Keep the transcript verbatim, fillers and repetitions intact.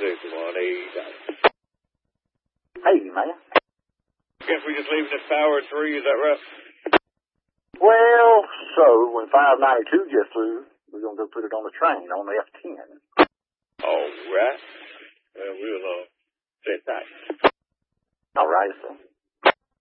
six one eight. Hey, man. Guess we just leaving this power at three, is that right? Well, so when five ninety-two gets through, we're going to go put it on the train on the F ten. All right. Well, we'll uh, sit tight. All right, sir.